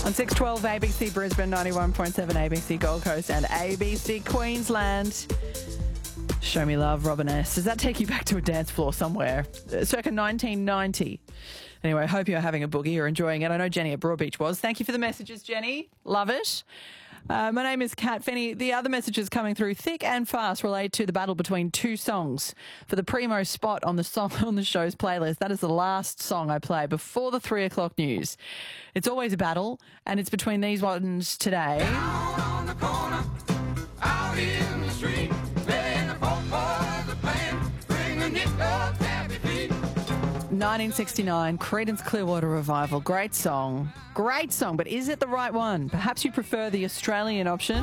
On 612 ABC Brisbane, 91.7 ABC Gold Coast and ABC Queensland. Show Me Love, Robin S. Does that take you back to a dance floor somewhere? Circa 1990. Anyway, hope you're having a boogie or enjoying it. I know Jenny at Broadbeach was. Thank you for the messages, Jenny. Love it. My name is Kat Finney. The other messages coming through thick and fast relate to the battle between two songs for the primo spot on the song on the show's playlist. That is the last song I play before the 3 o'clock news. It's always a battle, and it's between these ones today. Down on the corner, out in the street, playing the folk boys are playing, bring the nickel happy feet. 1969, Creedence Clearwater Revival. Great song, but is it the right one? Perhaps you prefer the Australian option.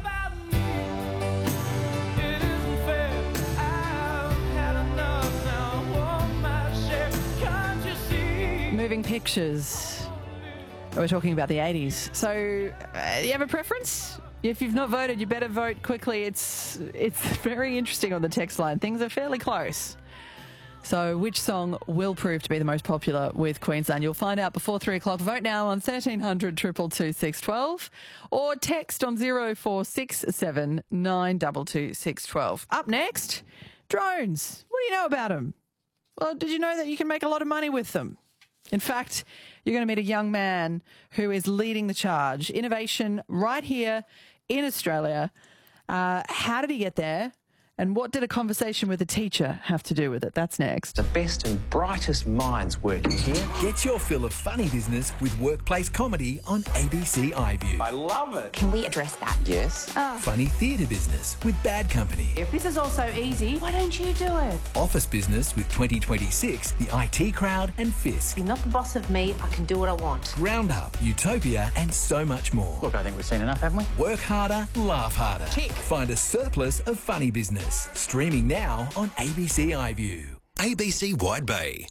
Moving Pictures. We're talking about the 80s. So, you have a preference? If you've not voted, you better vote quickly. It's very interesting on the text line. Things are fairly close. So which song will prove to be the most popular with Queensland? You'll find out before 3 o'clock. Vote now on 1300 222 612 or text on 0467 922 612. Up next, drones. What do you know about them? Well, did you know that you can make a lot of money with them? In fact, you're going to meet a young man who is leading the charge. Innovation right here in Australia. How did he get there? And what did a conversation with a teacher have to do with it? That's next. The best and brightest minds working here. Get your fill of funny business with workplace comedy on ABC iView. I love it. Can we address that? Yes. Funny theatre business with Bad Company. If this is all so easy, why don't you do it? Office business with 2026, the IT Crowd and Fisk. You're not the boss of me. I can do what I want. Roundup, Utopia and so much more. Look, I think we've seen enough, haven't we? Work harder, laugh harder. Tick. Find a surplus of funny business. Streaming now on ABC iView. ABC Wide Bay.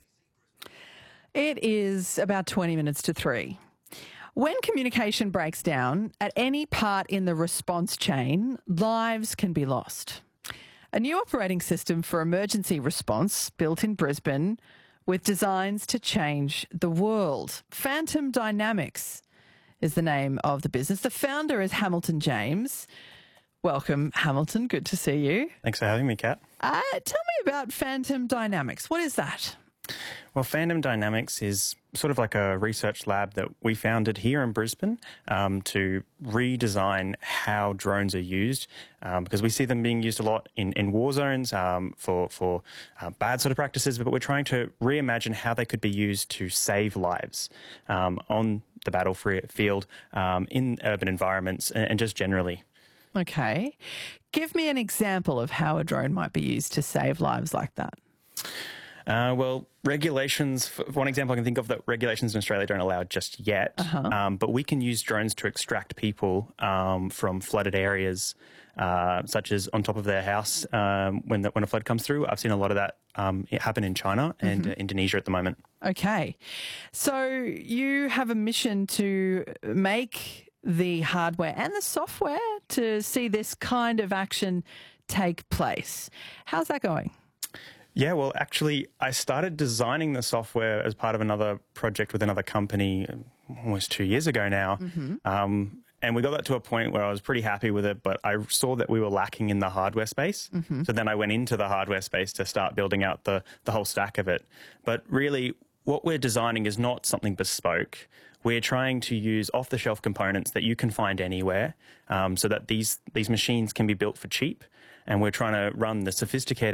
It is about 20 minutes to 3. When communication breaks down at any part in the response chain, lives can be lost. A new operating system for emergency response built in Brisbane with designs to change the world. Phantom Dynamics is the name of the business. The founder is Hamilton James. Welcome, Hamilton. Good to see you. Thanks for having me, Kat. Tell me about Phantom Dynamics. What is that? Well, Phantom Dynamics is sort of like a research lab that we founded here in Brisbane to redesign how drones are used because we see them being used a lot in war zones for bad sort of practices, but we're trying to reimagine how they could be used to save lives on the battlefield, in urban environments and just generally. Okay. Give me an example of how a drone might be used to save lives like that. Well, regulations, for one example I can think of that regulations in Australia don't allow just yet, but we can use drones to extract people from flooded areas, such as on top of their house when a flood comes through. I've seen a lot of that happen in China and Indonesia at the moment. Okay. So you have a mission to make the hardware and the software to see this kind of action take place. How's that going? Yeah, well, actually, I started designing the software as part of another project with another company almost 2 years ago now. And we got that to a point where I was pretty happy with it, but I saw that we were lacking in the hardware space. So then I went into the hardware space to start building out the whole stack of it. But really, what we're designing is not something bespoke. We're trying to use off-the-shelf components that you can find anywhere so that these machines can be built for cheap. And we're trying to run the sophisticated